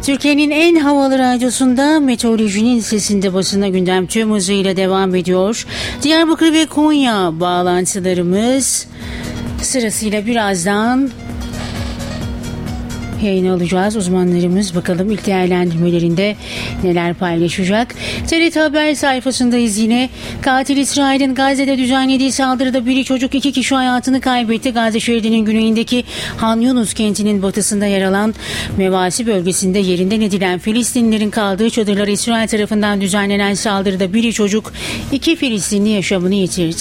Türkiye'nin en havalı radyosunda meteorolojinin sesinde basına gündem tüm hızıyla devam ediyor. Diyarbakır ve Konya bağlantılarımız sırasıyla birazdan yayına alacağız. Uzmanlarımız bakalım ilk değerlendirmelerinde neler paylaşacak. TRT Haber sayfasındayız yine. Katil İsrail'in Gazze'de düzenlediği saldırıda biri çocuk 2 kişi hayatını kaybetti. Gazze şeridinin güneyindeki Han Yunus kentinin batısında yer alan Mevasi bölgesinde yerinden edilen Filistinlilerin kaldığı çadırlara İsrail tarafından düzenlenen saldırıda biri çocuk 2 Filistinli yaşamını yitirdi.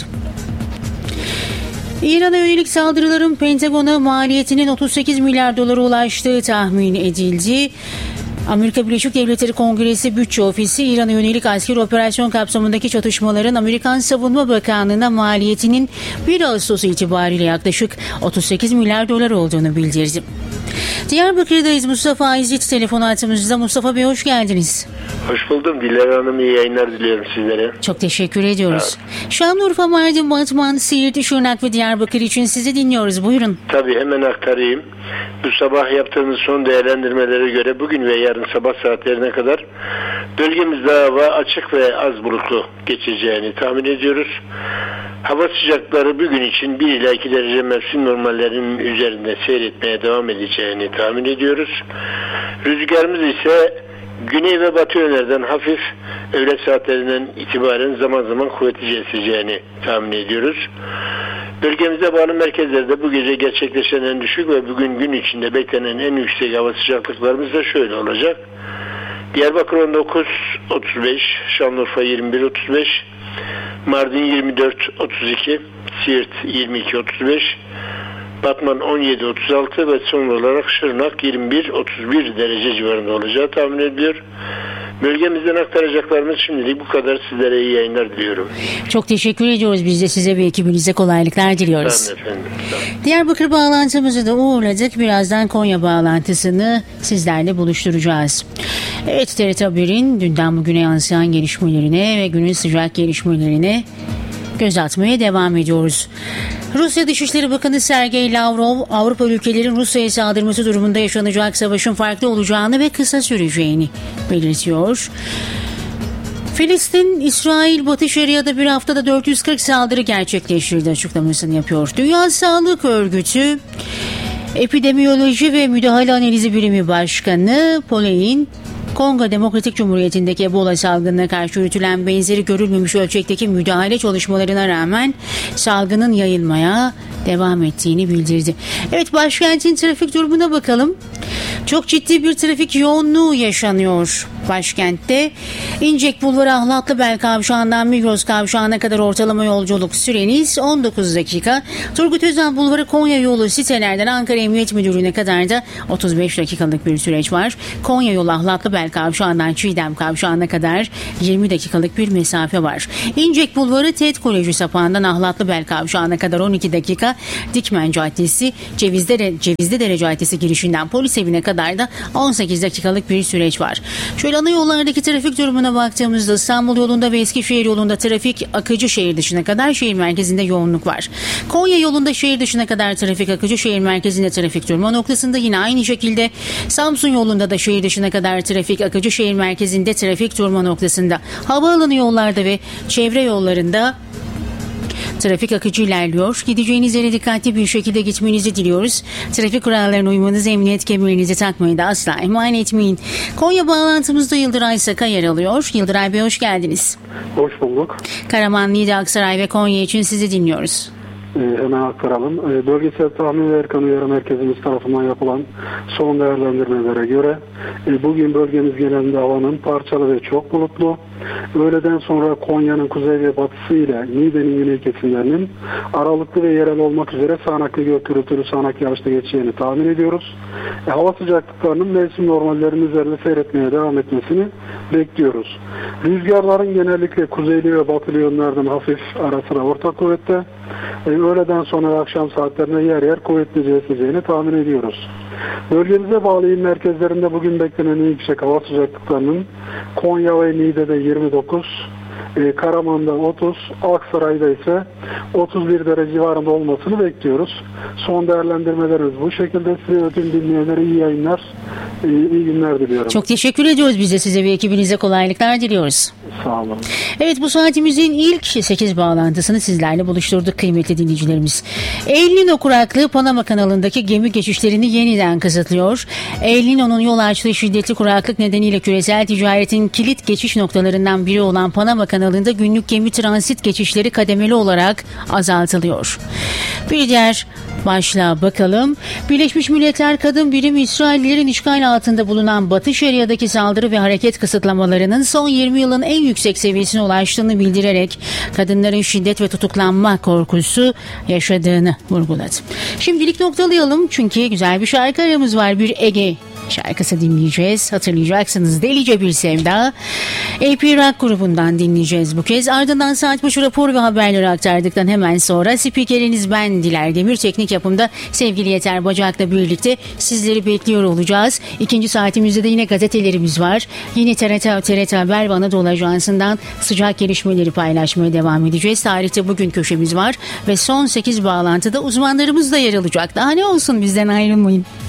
İran'a yönelik saldırıların Pentagon'a maliyetinin 38 milyar dolara ulaştığı tahmin edildi. Amerika Birleşik Devletleri Kongresi Bütçe Ofisi İran'a yönelik askeri operasyon kapsamındaki çatışmaların Amerikan Savunma Bakanlığı'na maliyetinin 1 Ağustos itibariyle yaklaşık 38 milyar dolar olduğunu bildirdi. Diyarbakır'dayız. Mustafa İzzet telefon hattımızda. Mustafa Bey hoş geldiniz. Hoş buldum. Dilara Hanım iyi yayınlar diliyorum sizlere. Çok teşekkür ediyoruz. Şanlıurfa, Mardin, Batman, Siirt, Şırnak ve Diyarbakır için sizi dinliyoruz. Buyurun. Tabii hemen aktarayım. Bu sabah yaptığımız son değerlendirmelere göre bugün ve yarın sabah saatlerine kadar bölgemizde hava açık ve az bulutlu geçeceğini tahmin ediyoruz. Hava sıcaklıkları bugün için 1 ila 2 derece mevsim normallerinin üzerinde seyretmeye devam edeceğini tahmin ediyoruz. Rüzgarımız ise güney ve batı yönlerden hafif öğle saatlerinden itibaren zaman zaman kuvvetlice eseceğini tahmin ediyoruz. Bölgemize bağlı merkezlerde bu gece gerçekleşen en düşük ve bugün gün içinde beklenen en yüksek hava sıcaklıklarımız da şöyle olacak. Diyarbakır 19-35, Şanlıurfa 21-35, Mardin 24-32, Siirt 22-35, Batman 17-36 ve son olarak Şırnak 21-31 derece civarında olacağı tahmin ediliyor. Bölgemizden aktaracaklarımız şimdilik bu kadar. Sizlere iyi yayınlar diliyorum. Çok teşekkür ediyoruz. Biz de size ve ekibinize kolaylıklar diliyoruz. Tamam efendim. Tamam. Diyarbakır bağlantımızı da uğurladık. Birazdan Konya bağlantısını sizlerle buluşturacağız. Evet, TRT Haber'in dünden bugüne yansıyan gelişmelerine ve günün sıcak gelişmelerine göz atmaya devam ediyoruz. Rusya Dışişleri Bakanı Sergey Lavrov, Avrupa ülkelerin Rusya'ya saldırması durumunda yaşanacak savaşın farklı olacağını ve kısa süreceğini belirtiyor. Filistin, İsrail, Batı Şeria'da bir haftada 440 saldırı gerçekleştirdi açıklamasını yapıyor. Dünya Sağlık Örgütü Epidemiyoloji ve Müdahale Analizi Birimi Başkanı Poleyin, Kongo Demokratik Cumhuriyeti'ndeki Ebola salgınına karşı yürütülen benzeri görülmemiş ölçekteki müdahale çalışmalarına rağmen salgının yayılmaya devam ettiğini bildirdi. Evet, başkentin trafik durumuna bakalım. Çok ciddi bir trafik yoğunluğu yaşanıyor başkentte. İncek Bulvarı Ahlatlıbel Kavşağı'ndan Migros Kavşağı'na kadar ortalama yolculuk süreniz 19 dakika. Turgut Özal Bulvarı Konya yolu sitelerden Ankara Emniyet Müdürlüğü'ne kadar da 35 dakikalık bir süreç var. Konya yolu Ahlatlıbel Kavşağı'ndan Çiğdem Kavşağı'na kadar 20 dakikalık bir mesafe var. İncek Bulvarı TED Koleji sapağından Ahlatlıbel Kavşağı'na kadar 12 dakika. Dikmen Caddesi, Cevizlidere Caddesi girişinden polis evine kadar da 18 dakikalık bir süreç var. Şöyle ana yollardaki trafik durumuna baktığımızda İstanbul yolunda ve Eskişehir yolunda trafik akıcı, şehir dışına kadar şehir merkezinde yoğunluk var. Konya yolunda şehir dışına kadar trafik akıcı, şehir merkezinde trafik durma noktasında yine aynı şekilde. Samsun yolunda da şehir dışına kadar trafik akıcı, şehir merkezinde trafik durma noktasında. Havaalanı yollarda ve çevre yollarında trafik akıcı ilerliyor. Gideceğiniz yere dikkatli bir şekilde gitmenizi diliyoruz. Trafik kurallarına uymanızı, emniyet kemerinizi takmayı da asla ihmal etmeyin. Konya bağlantımızda Yıldıray Saka yer alıyor. Yıldıray Bey hoş geldiniz. Hoş bulduk. Karaman, Niğde, Aksaray ve Konya için sizi dinliyoruz. Hemen aktaralım. Bölgesel tahmin ve erken uyarı merkezimiz tarafından yapılan son değerlendirmelere göre bugün bölgemiz genelinde havanın parçalı ve çok bulutlu. Öğleden sonra Konya'nın kuzey ve batısı ile Niğde'nin güney kesimlerinin aralıklı ve yerel olmak üzere sağanaklı gök gürültülü sağanak yağışla geçeceğini tahmin ediyoruz. Hava sıcaklıklarının mevsim normallerinin üzerinde seyretmeye devam etmesini bekliyoruz. Rüzgarların genellikle kuzeyli ve batılı yönlerden hafif ara sıra orta kuvvette. Öğleden sonra ve akşam saatlerinde yer yer kuvvetlice eseceğini tahmin ediyoruz. Bölgemize bağlı il merkezlerinde bugün beklenen en yüksek hava sıcaklıklarının Konya ve Niğde'de 29, Karaman'da 30, Aksaray'da ise 31 derece civarında olmasını bekliyoruz. Son değerlendirmelerimiz bu şekilde. Size ötüm dinleyenlere iyi yayınlar İyi günler diliyorum. Çok teşekkür ediyoruz. Biz de size ve ekibinize kolaylıklar diliyoruz. Sağ olun. Evet, bu saatimizin ilk 8 bağlantısını sizlerle buluşturduk kıymetli dinleyicilerimiz. El Niño kuraklığı Panama kanalındaki gemi geçişlerini yeniden kısıtlıyor. El Niño'nun yol açtığı şiddetli kuraklık nedeniyle küresel ticaretin kilit geçiş noktalarından biri olan Panama kanalında günlük gemi transit geçişleri kademeli olarak azaltılıyor. Bir diğer başlığa bakalım. Birleşmiş Milletler Kadın Birimi İsraillerin işgal altında bulunan Batı Şeria'daki saldırı ve hareket kısıtlamalarının son 20 yılın en yüksek seviyesine ulaştığını bildirerek kadınların şiddet ve tutuklanma korkusu yaşadığını vurguladı. Şimdilik noktalayalım çünkü güzel bir şarkı aramız var. Bir Ege şarkısı dinleyeceğiz. Hatırlayacaksınız, Delice Bir Sevda. AP Rock grubundan dinleyeceğiz bu kez. Ardından saat başı rapor ve haberleri aktardıktan hemen sonra spikeriniz ben Diler Demir, teknik yapımda sevgili Yeter Bacak'la birlikte sizleri bekliyor olacağız. İkinci saatimizde de yine gazetelerimiz var. Yine TRT Haber ve Anadolu Ajansı'ndan sıcak gelişmeleri paylaşmaya devam edeceğiz. Tarihte bugün köşemiz var ve son 8 bağlantıda uzmanlarımız da yer alacak. Daha ne olsun, bizden ayrılmayın.